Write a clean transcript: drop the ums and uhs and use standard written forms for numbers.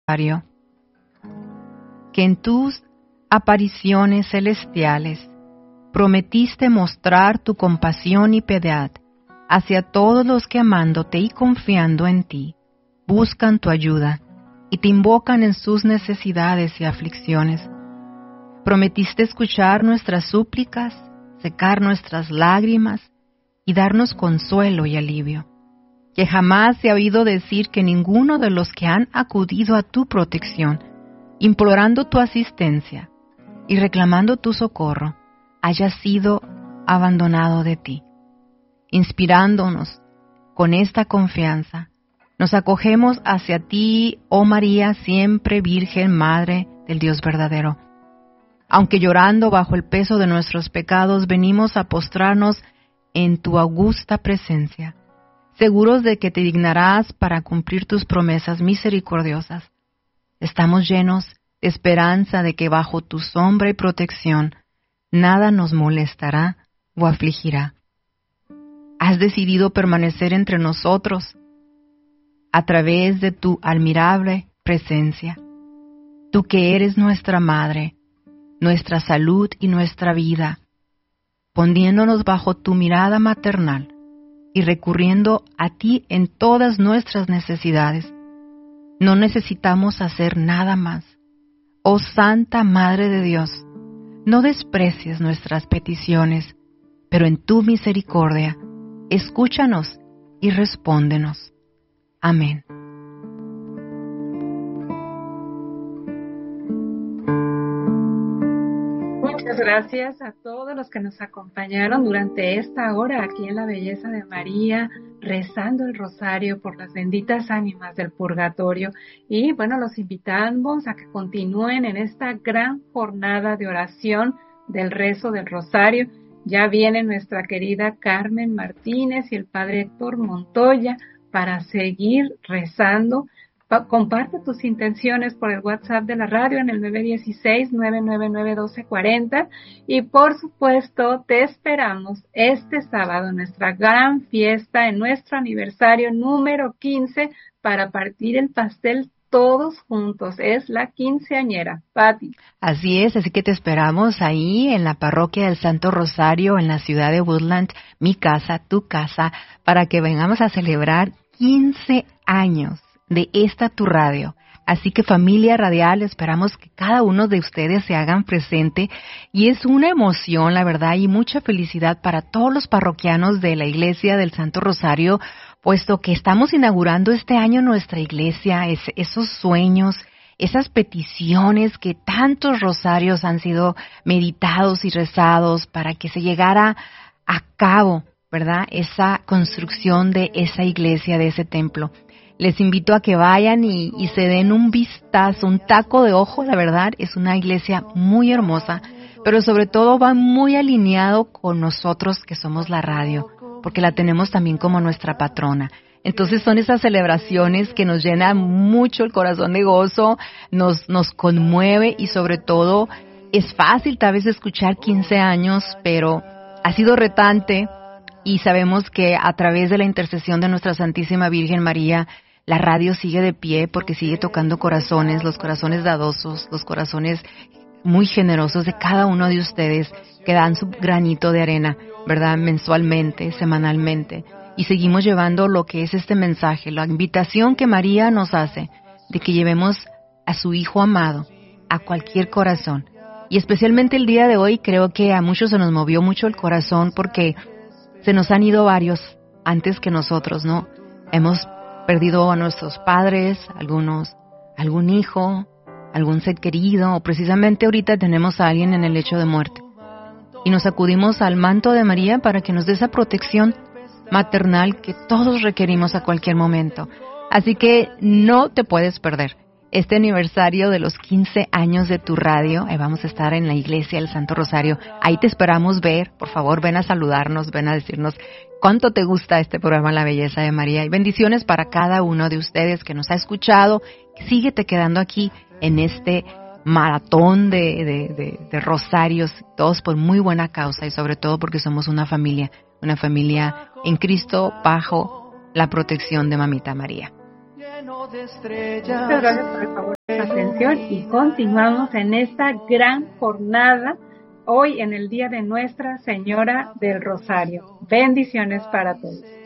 Rosario, que en tus apariciones celestiales prometiste mostrar tu compasión y piedad hacia todos los que amándote y confiando en ti, buscan tu ayuda y te invocan en sus necesidades y aflicciones. Prometiste escuchar nuestras súplicas, secar nuestras lágrimas y darnos consuelo y alivio. Que jamás se ha oído decir que ninguno de los que han acudido a tu protección, implorando tu asistencia y reclamando tu socorro, haya sido abandonado de ti. Inspirándonos con esta confianza, nos acogemos hacia ti, oh María, siempre Virgen Madre del Dios verdadero. Aunque llorando bajo el peso de nuestros pecados, venimos a postrarnos en tu augusta presencia, seguros de que te dignarás para cumplir tus promesas misericordiosas. Estamos llenos de esperanza de que bajo tu sombra y protección nada nos molestará o afligirá. Has decidido permanecer entre nosotros a través de tu admirable presencia. Tú que eres nuestra Madre, nuestra salud y nuestra vida, poniéndonos bajo tu mirada maternal y recurriendo a ti en todas nuestras necesidades. No necesitamos hacer nada más. Oh Santa Madre de Dios, no desprecies nuestras peticiones, pero en tu misericordia, escúchanos y respóndenos. Amén. Muchas gracias a todos los que nos acompañaron durante esta hora aquí en La Belleza de María, rezando el rosario por las benditas ánimas del purgatorio. Y bueno, los invitamos a que continúen en esta gran jornada de oración del rezo del rosario. Ya viene nuestra querida Carmen Martínez y el padre Héctor Montoya para seguir rezando. Comparte tus intenciones por el WhatsApp de la radio en el 916-999-1240 y por supuesto te esperamos este sábado en nuestra gran fiesta, en nuestro aniversario número 15 para partir el pastel todos juntos. Es la quinceañera. Pati. Así es, así que te esperamos ahí en la parroquia del Santo Rosario en la ciudad de Woodland, mi casa, tu casa, para que vengamos a celebrar 15 años de esta tu radio. Así que familia radial, esperamos que cada uno de ustedes se hagan presente y es una emoción, la verdad, y mucha felicidad para todos los parroquianos de la Iglesia del Santo Rosario, puesto que estamos inaugurando este año nuestra iglesia, esos sueños, esas peticiones que tantos rosarios han sido meditados y rezados para que se llegara a cabo, ¿verdad? Esa construcción de esa iglesia, de ese templo. Les invito a que vayan y se den un vistazo, un taco de ojo, la verdad, es una iglesia muy hermosa, pero sobre todo va muy alineado con nosotros que somos la radio, porque la tenemos también como nuestra patrona. Entonces son esas celebraciones que nos llenan mucho el corazón de gozo, nos conmueve y sobre todo es fácil tal vez escuchar 15 años, pero ha sido retante y sabemos que a través de la intercesión de nuestra Santísima Virgen María, la radio sigue de pie porque sigue tocando corazones, los corazones dadosos, los corazones muy generosos de cada uno de ustedes que dan su granito de arena, ¿verdad? Mensualmente, semanalmente. Y seguimos llevando lo que es este mensaje, la invitación que María nos hace de que llevemos a su Hijo amado a cualquier corazón. Y especialmente el día de hoy creo que a muchos se nos movió mucho el corazón porque se nos han ido varios antes que nosotros, ¿no? Hemos perdido a nuestros padres, algún hijo, algún ser querido, o precisamente ahorita tenemos a alguien en el lecho de muerte. Y nos acudimos al manto de María para que nos dé esa protección maternal que todos requerimos a cualquier momento. Así que no te puedes perder este aniversario de los 15 años de tu radio. Ahí vamos a estar en la iglesia del Santo Rosario. Ahí te esperamos ver. Por favor, ven a saludarnos, ven a decirnos cuánto te gusta este programa La Belleza de María. Y bendiciones para cada uno de ustedes que nos ha escuchado. Síguete quedando aquí en este maratón de rosarios, todos por muy buena causa y sobre todo porque somos una familia en Cristo bajo la protección de Mamita María. Muchas gracias por el favor de su atención y continuamos en esta gran jornada hoy en el día de Nuestra Señora del Rosario. Bendiciones para todos.